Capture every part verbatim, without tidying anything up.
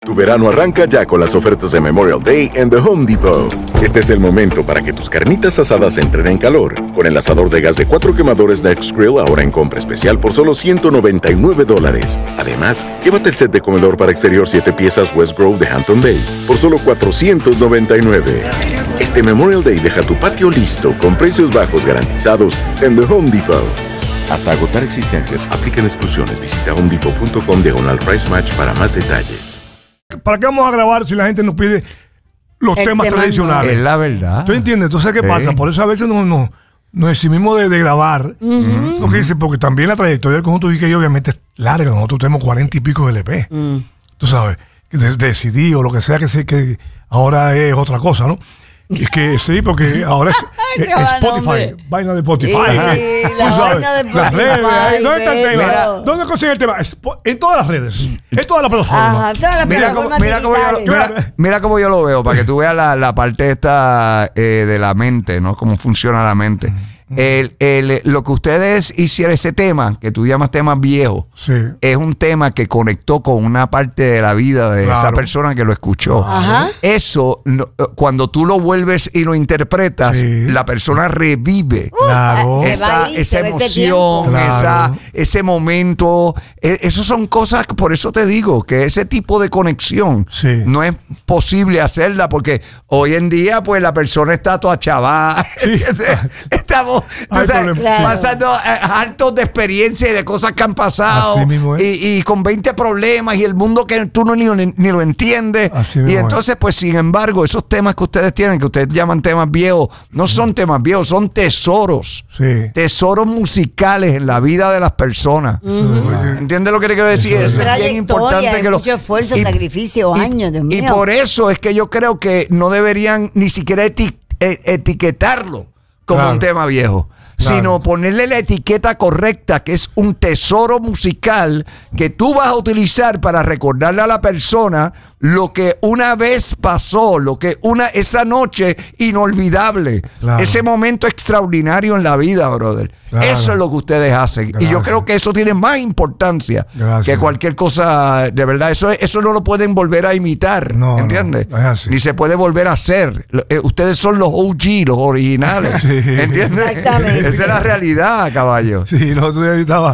Tu verano arranca ya con las ofertas de Memorial Day en The Home Depot. Este es el momento para que tus carnitas asadas entren en calor. Con el asador de gas de cuatro quemadores Nexgrill ahora en compra especial por solo ciento noventa y nueve dólares. Además, llévate el set de comedor para exterior siete piezas West Grove de Hampton Bay por solo cuatrocientos noventa y nueve. Este Memorial Day deja tu patio listo con precios bajos garantizados en The Home Depot. Hasta agotar existencias, aplican exclusiones. Visita homedepot punto com diagonal price match para más detalles. ¿Para qué vamos a grabar si la gente nos pide los el temas tema tradicionales? Es la verdad. ¿Tú entiendes? Entonces, ¿qué ¿Eh? pasa? Por eso a veces nos, nos, nos eximimos de, de grabar. Uh-huh. Lo que dice, porque también la trayectoria del conjunto Viqueyo obviamente es larga. Nosotros tenemos cuarenta y pico de L P. Uh. Tú sabes, de, de C D o lo que sea que sé que ahora es otra cosa, ¿no? Es que sí, porque ahora es, es Spotify, nombre. vaina de Spotify. Sí, la vaina de Spotify. Las redes, ahí, ¿dónde está el tema? Mira, ¿dónde consigue el tema? En todas las redes, en todas las plataformas. Ajá, todas las mira plataformas cómo, mira, cómo yo, mira, mira cómo yo lo veo, para que tú veas la, la parte esta eh, de la mente, ¿no? Cómo funciona la mente. El, el, lo que ustedes hicieron, ese tema, que tú llamas tema viejo, sí. es un tema que conectó con una parte de la vida de claro. esa persona que lo escuchó. Ajá. Eso, cuando tú lo vuelves y lo interpretas, sí. la persona revive claro. esa, ahí, esa emoción, claro. esa, ese momento. Esas son cosas, por eso te digo, que ese tipo de conexión sí. no es posible hacerla, porque hoy en día, pues, la persona está toda chavada. Sí. Estamos Tú sabes, claro. pasando eh, hartos de experiencia y de cosas que han pasado y, y con veinte problemas y el mundo que tú no ni, ni, ni lo entiendes. Y entonces, pues, sin embargo, esos temas que ustedes tienen, que ustedes llaman temas viejos, no son sí. temas viejos, son tesoros. Sí. Tesoros musicales en la vida de las personas. Uh-huh. ¿Entiendes lo que te quiero decir? Eso es bien importante. Que lo, mucho esfuerzo, y, sacrificio, y, años, Dios mío. Y por eso es que yo creo que no deberían ni siquiera eti etiquetarlo como claro. un tema viejo, claro. sino ponerle la etiqueta correcta, que es un tesoro musical que tú vas a utilizar para recordarle a la persona lo que una vez pasó, lo que una esa noche inolvidable, claro. ese momento extraordinario en la vida, brother. Claro. Eso es lo que ustedes hacen. Gracias. Y yo creo que eso tiene más importancia Gracias. que cualquier cosa, de verdad. Eso, eso no lo pueden volver a imitar, no, ¿entiendes? No, no Ni se puede volver a hacer. Ustedes son los O G, los originales. Sí. ¿Entiendes? Exactamente. Esa es la realidad, caballo. Sí, el otro día yo estaba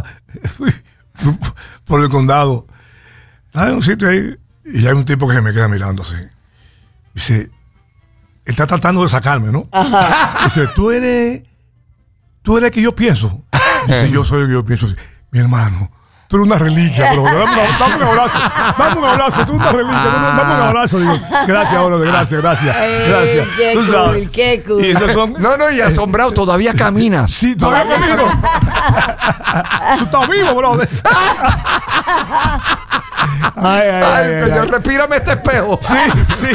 por el condado. Estaba en un sitio ahí y hay un tipo que se me queda mirando así. Dice, está tratando de sacarme, ¿no? Ajá. Dice, tú eres, tú eres el que yo pienso. Dice, yo soy el que yo pienso. Mi hermano, tú eres una reliquia, pero dame, dame un abrazo, dame un abrazo, tú eres una reliquia, dame, dame un abrazo. Digo, gracias, bro, gracias, gracias, gracias. Qué tú cool, sabes. Qué cool. Y esos son, no, no, y asombrado, todavía caminas. Sí, todavía camino. Tú estás vivo, brother. Ay, ay, ay, ay, señor, ay. respírame este espejo. Sí, sí.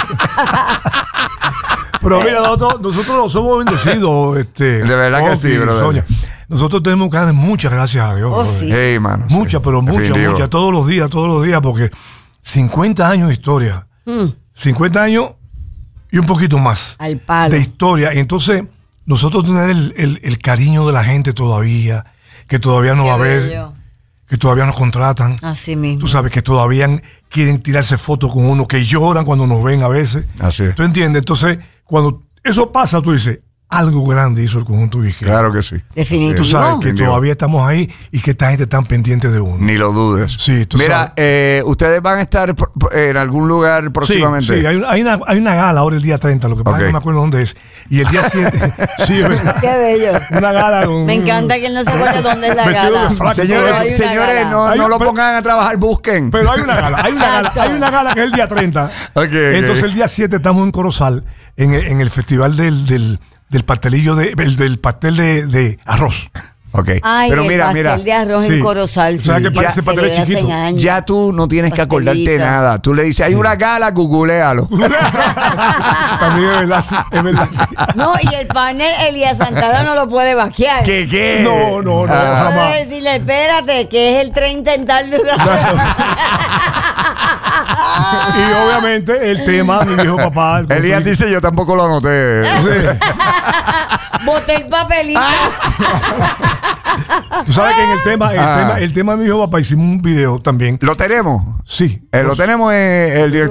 Pero mira, nosotros, nosotros somos bendecidos. Este, de verdad que sí, brother. Nosotros tenemos que darle muchas gracias a Dios. Oh, sí. Hey, mano, muchas, sí. pero muchas, muchas. Todos los días, todos los días, porque cincuenta años de historia. Mm. cincuenta años y un poquito más. Al palo. De historia. Y entonces, nosotros tenemos el, el, el cariño de la gente todavía, que todavía nos va a ver. Que todavía nos contratan. Así mismo. Tú sabes que todavía quieren tirarse fotos con uno, que lloran cuando nos ven a veces. Así es. ¿Tú entiendes? Entonces, cuando eso pasa, tú dices, algo grande hizo el conjunto Viqueyo. Claro que sí. Definitivamente. Tú sabes que Definitivamente. todavía estamos ahí y que esta gente está pendiente de uno. Ni lo dudes. Sí, tú Mira, sabes. Eh, ustedes van a estar en algún lugar próximamente. Sí, sí, hay, una, hay, una, hay una gala ahora el día treinta, lo que pasa okay. es que no me acuerdo dónde es. Y el día siete, sí, ¿verdad? Qué bello. Una gala con... Me encanta que él no se acuerde dónde es la gala. Frac, señores, señores, no, hay, no lo pero, pongan a trabajar, busquen. Pero hay una gala, hay una gala, hay una gala que es el día treinta. Okay, Entonces okay. el día siete estamos en Corozal, en, en el festival del... del del pastelillo de, el, del pastel de, de arroz. Ok. Ay, pero el mira, pastel mira. de arroz sí. en Corozal. O sea, sí. que parece pastel chiquito. Ya tú no tienes que acordarte nada. Tú le dices, hay sí. una gala, googlealo. También es verdad, sí, es verdad. Sí. No, y el panel Elías Santana no lo puede vaquear. ¿Qué, qué? No, no, no, ah. jamás. Puede decirle, espérate, que es el treinta en tal lugar. Y obviamente el tema, mi viejo papá. Elías dice, yo tampoco lo anoté. Sí. Boté el papelito. Tú sabes que en el tema, el Ah. tema, el tema de mi hijo papá hicimos un video también. ¿Lo tenemos? Sí. Eh, lo tenemos en el director.